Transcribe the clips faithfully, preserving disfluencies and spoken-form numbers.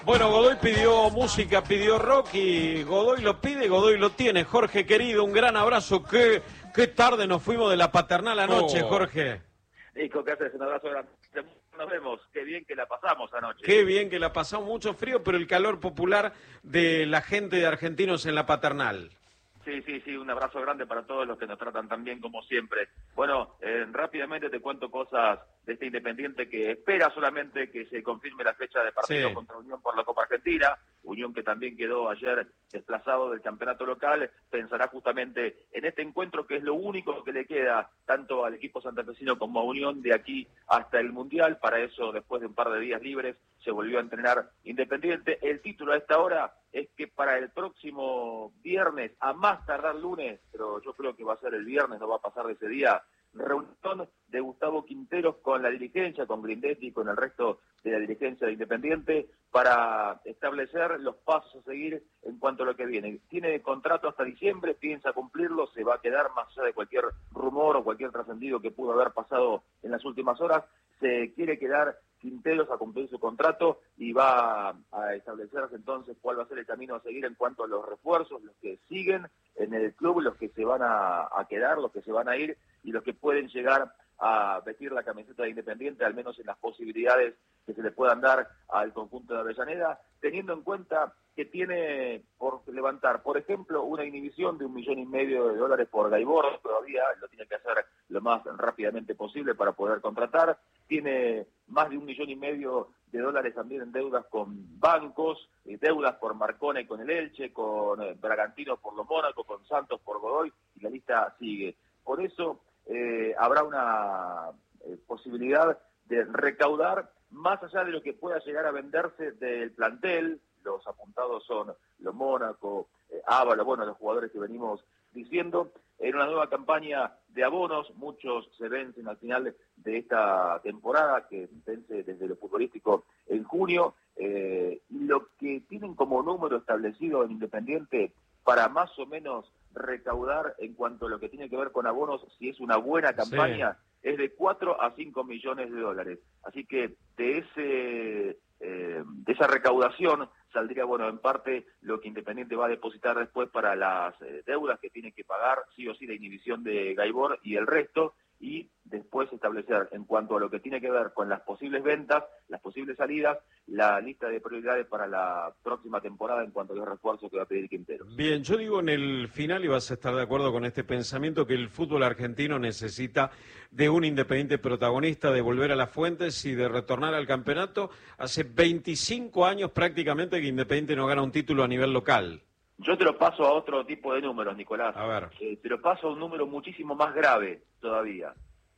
Bueno, Godoy pidió música, pidió rock y Godoy lo pide, Godoy lo tiene. Jorge querido, un gran abrazo. Qué, qué tarde nos fuimos de la Paternal anoche, oh. Jorge. Nico, ¿qué haces? Un abrazo grande. Nos vemos. Qué bien que la pasamos anoche. Qué bien que la pasamos. Mucho frío, pero el calor popular de la gente de Argentinos en la Paternal. Sí, sí, sí, un abrazo grande para todos los que nos tratan tan bien como siempre. Bueno, eh, rápidamente te cuento cosas de este Independiente que espera solamente que se confirme la fecha de partido sí. contra Unión por la Copa Argentina. Unión que también quedó ayer desplazado del campeonato local, pensará justamente en este encuentro que es lo único que le queda tanto al equipo santafesino como a Unión de aquí hasta el Mundial. Para eso, después de un par de días libres, se volvió a entrenar Independiente. El título a esta hora es que para el próximo viernes, a más tardar lunes, pero yo creo que va a ser el viernes, no va a pasar de ese día, reunión de Gustavo Quinteros con la dirigencia, con Grindetti y con el resto de la dirigencia de Independiente para establecer los pasos a seguir en cuanto a lo que viene. Tiene contrato hasta diciembre, piensa cumplirlo, se va a quedar más allá de cualquier rumor o cualquier trascendido que pudo haber pasado en las últimas horas. Se quiere quedar Quinteros a cumplir su contrato y va a establecerse entonces cuál va a ser el camino a seguir en cuanto a los refuerzos, los que siguen en el club, los que se van a, a quedar, los que se van a ir y los que pueden llegar a vestir la camiseta de Independiente, al menos en las posibilidades que se le puedan dar al conjunto de Avellaneda, teniendo en cuenta que tiene por levantar, por ejemplo, una inhibición de un millón y medio de dólares por Gaibor, todavía lo tiene que hacer lo más rápidamente posible para poder contratar, tiene más de un millón y medio de dólares también en deudas con bancos, eh, deudas por Marcone con el Elche, con eh, Bragantino por los Mónaco, con Santos por Godoy, y la lista sigue. Por eso eh, habrá una eh, posibilidad de recaudar más allá de lo que pueda llegar a venderse del plantel. Los apuntados son los Mónaco, eh, Ávalo, bueno, los jugadores que venimos diciendo, en una nueva campaña de abonos. Muchos se vencen al final de esta temporada, que vence desde lo futbolístico en junio, eh, y lo que tienen como número establecido en Independiente para más o menos recaudar en cuanto a lo que tiene que ver con abonos, si es una buena campaña, sí. es de cuatro a cinco millones de dólares. Así que de ese eh, de esa recaudación saldría, bueno, en parte lo que Independiente va a depositar después para las eh, deudas que tiene que pagar, sí o sí, la inhibición de Gaibor y el resto, y después establecer, en cuanto a lo que tiene que ver con las posibles ventas, las posibles salidas, la lista de prioridades para la próxima temporada en cuanto a los refuerzos que va a pedir Quinteros. Bien, yo digo en el final, y vas a estar de acuerdo con este pensamiento, que el fútbol argentino necesita de un Independiente protagonista, de volver a las fuentes y de retornar al campeonato. Hace veinticinco años prácticamente que Independiente no gana un título a nivel local. Yo te lo paso a otro tipo de números, Nicolás. A ver. Eh, te lo paso a un número muchísimo más grave todavía.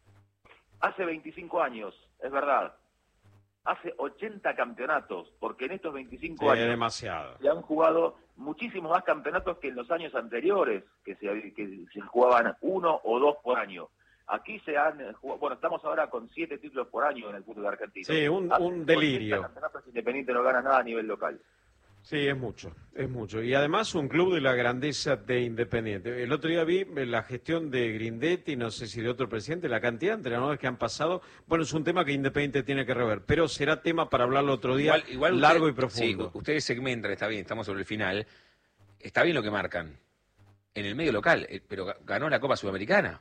Hace veinticinco años, es verdad, hace ochenta campeonatos, porque en estos veinticinco sí, años demasiado. se han jugado muchísimos más campeonatos que en los años anteriores, que se, que se jugaban uno o dos por año. Aquí se han jugado, bueno, estamos ahora con siete títulos por año en el fútbol argentino. Sí, un, un delirio. ochenta campeonatos Independiente no gana nada a nivel local. Sí, es mucho, es mucho. Y además un club de la grandeza de Independiente. El otro día vi la gestión de Grindetti, no sé si de otro presidente, la cantidad de entrenadores que han pasado. Bueno, es un tema que Independiente tiene que rever, pero será tema para hablarlo otro día, igual, igual largo usted, y profundo. Sí, ustedes segmentan, está bien, estamos sobre el final. Está bien lo que marcan en el medio local, pero ganó la Copa Sudamericana.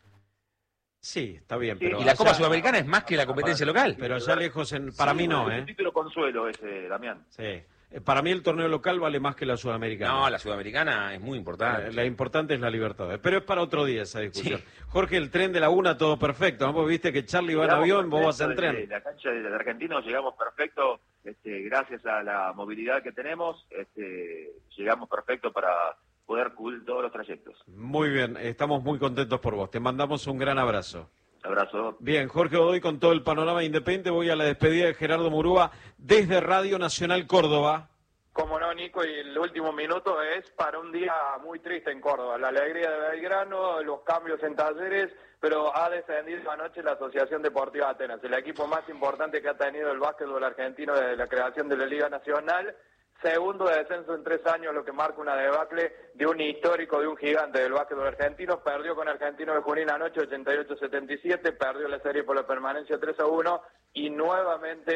Sí, está bien, pero... Y la Copa Sudamericana es más que la competencia local. Pero ya lejos, en, para sí, mí no, ¿eh? Es un título consuelo ese, Damián. Sí. Para mí el torneo local vale más que la sudamericana. No, la sudamericana es muy importante. La, la importante es la Libertadores. Pero es para otro día esa discusión. Sí. Jorge, el tren de la una, todo perfecto, ¿no? Vos viste que Charlie va en avión, vos vas en tren. La cancha de Argentinos llegamos perfecto, este, gracias a la movilidad que tenemos, este, llegamos perfecto para poder cubrir todos los trayectos. Muy bien, estamos muy contentos por vos. Te mandamos un gran abrazo. Abrazo. Bien, Jorge Godoy con todo el panorama independiente. Voy a la despedida de Gerardo Murúa desde Radio Nacional Córdoba. Como no, Nico, y el último minuto es para un día muy triste en Córdoba. La alegría de Belgrano, los cambios en Talleres, pero ha descendido anoche la Asociación Deportiva Atenas, el equipo más importante que ha tenido el básquetbol argentino desde la creación de la Liga Nacional. Segundo descenso en tres años, lo que marca una debacle de un histórico, de un gigante del básquetbol argentino. Perdió con Argentino de Junín anoche, ochenta y ocho a setenta y siete, perdió la serie por la permanencia tres a uno y nuevamente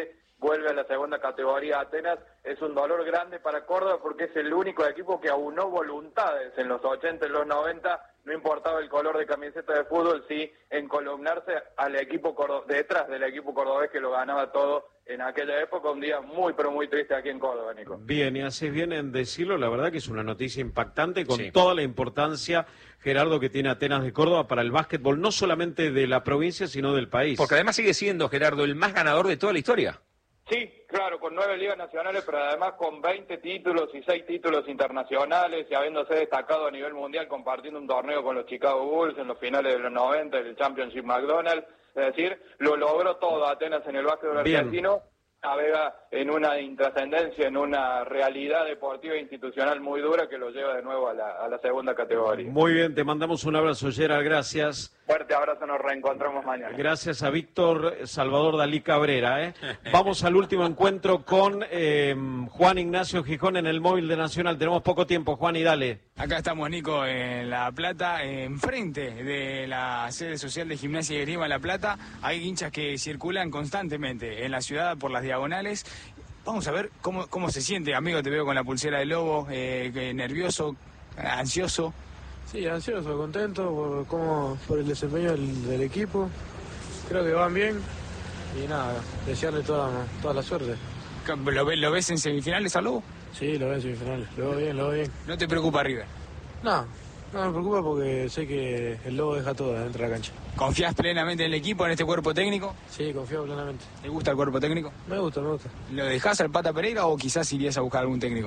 vuelve a la segunda categoría Atenas. Es un dolor grande para Córdoba porque es el único equipo que aunó voluntades en los ochenta y los noventa, no importaba el color de camiseta de fútbol, sí encolumnarse al equipo cordo- detrás del equipo cordobés que lo ganaba todo en aquella época. Un día muy pero muy triste aquí en Córdoba, Nico. Bien, y haces bien en decirlo, la verdad que es una noticia impactante con Sí. toda la importancia, Gerardo, que tiene Atenas de Córdoba para el básquetbol, no solamente de la provincia, sino del país. Porque además sigue siendo, Gerardo, el más ganador de toda la historia. Sí, claro, con nueve ligas nacionales, pero además con veinte títulos y seis títulos internacionales y habiéndose destacado a nivel mundial compartiendo un torneo con los Chicago Bulls en los finales de los noventa, el Championship McDonald's. Es decir, lo logró todo Atenas en el básquetbol Bien. argentino. Navega en una intrascendencia, en una realidad deportiva e institucional muy dura que lo lleva de nuevo a la, a la segunda categoría. Muy bien, te mandamos un abrazo, Gerard, gracias. Fuerte abrazo, nos reencontramos mañana. Gracias a Víctor Salvador Dalí Cabrera. ¿eh? Vamos al último encuentro con eh, Juan Ignacio Gijón en el móvil de Nacional. Tenemos poco tiempo, Juan, y dale. Acá estamos, Nico, en La Plata, enfrente de la sede social de Gimnasia y Esgrima La Plata. Hay hinchas que circulan constantemente en la ciudad por las diagonales. Vamos a ver cómo, cómo se siente, amigo, te veo con la pulsera de lobo, eh, que nervioso, ansioso. Sí, ansioso, contento por, cómo, por el desempeño del, del equipo. Creo que van bien y nada, desearle toda, toda la suerte. ¿Lo, ve- lo ves en semifinales al lobo? Sí, lo veo en semifinales, lo veo bien, lo veo bien. ¿No te preocupa River? No, no me preocupa porque sé que el Lobo deja todo dentro de la cancha. ¿Confías plenamente en el equipo, en este cuerpo técnico? Sí, confío plenamente. ¿Te gusta el cuerpo técnico? Me gusta, me gusta. ¿Lo dejás al Pata Pereira o quizás irías a buscar algún técnico?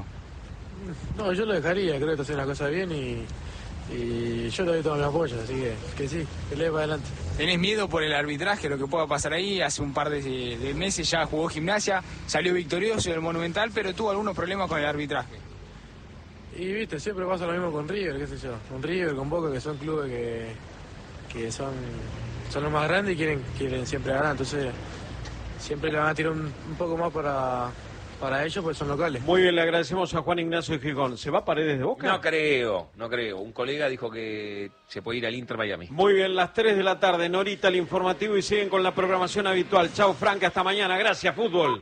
No, yo lo dejaría, creo que está haciendo las cosas bien y, y yo le doy todo mi apoyo, así que, que sí, que le dé para adelante. ¿Tenés miedo por el arbitraje, lo que pueda pasar ahí? Hace un par de, de meses ya jugó Gimnasia, salió victorioso del Monumental, pero tuvo algunos problemas con el arbitraje. Y viste, siempre pasa lo mismo con River, qué sé yo. Con River, con Boca, que son clubes que, que son, son los más grandes y quieren, quieren siempre ganar. Entonces, siempre le van a tirar un, un poco más para, para ellos, porque son locales. Muy bien, le agradecemos a Juan Ignacio Gijón. ¿Se va a Paredes de Boca? No creo, no creo. Un colega dijo que se puede ir al Inter Miami. Muy bien, las tres de la tarde, Norita, el informativo, y siguen con la programación habitual. Chao, Franca, hasta mañana. Gracias, fútbol.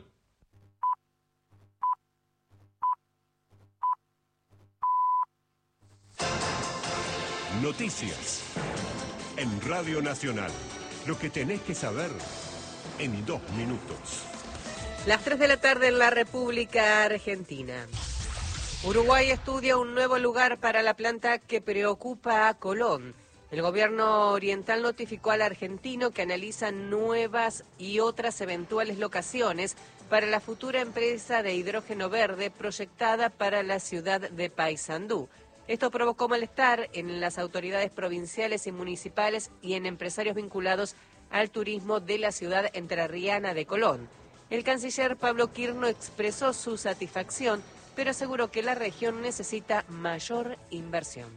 Noticias en Radio Nacional. Lo que tenés que saber en dos minutos. Las tres de la tarde en la República Argentina. Uruguay estudia un nuevo lugar para la planta que preocupa a Colón. El gobierno oriental notificó al argentino que analiza nuevas y otras eventuales locaciones para la futura empresa de hidrógeno verde proyectada para la ciudad de Paysandú. Esto provocó malestar en las autoridades provinciales y municipales y en empresarios vinculados al turismo de la ciudad entrerriana de Colón. El canciller Pablo Quirno expresó su satisfacción, pero aseguró que la región necesita mayor inversión.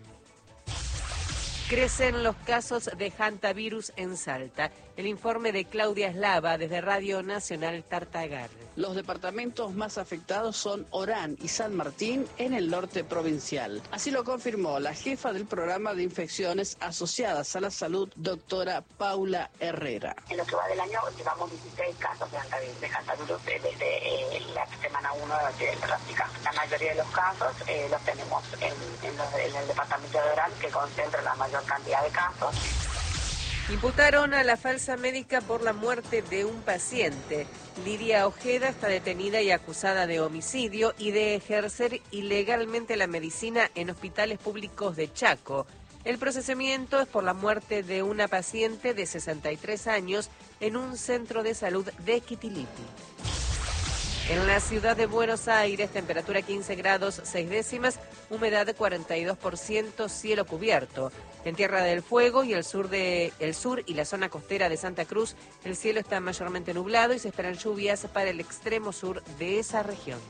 Crecen los casos de hantavirus en Salta. El informe de Claudia Eslava desde Radio Nacional Tartagal. Los departamentos más afectados son Orán y San Martín en el norte provincial. Así lo confirmó la jefa del programa de infecciones asociadas a la salud, doctora Paula Herrera. En lo que va del año llevamos dieciséis casos de hantavirus, de hantavirus desde eh, la semana uno de la práctica. La mayoría de los casos eh, los tenemos en, en, los, en el departamento de Orán, que concentra la mayor cantidad de casos. Imputaron a la falsa médica por la muerte de un paciente. Lidia Ojeda está detenida y acusada de homicidio y de ejercer ilegalmente la medicina en hospitales públicos de Chaco. El procesamiento es por la muerte de una paciente de sesenta y tres años en un centro de salud de Quitiliti. En la ciudad de Buenos Aires, temperatura quince grados seis décimas, humedad cuarenta y dos por ciento, cielo cubierto. En Tierra del Fuego y el sur de el sur y la zona costera de Santa Cruz, el cielo está mayormente nublado y se esperan lluvias para el extremo sur de esa región.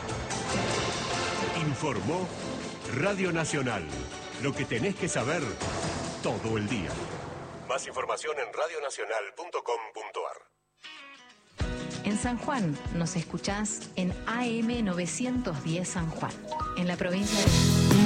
Informó Radio Nacional. Lo que tenés que saber todo el día. Más información en radio nacional punto com punto a r. En San Juan nos escuchás en A M novecientos diez San Juan, en la provincia de...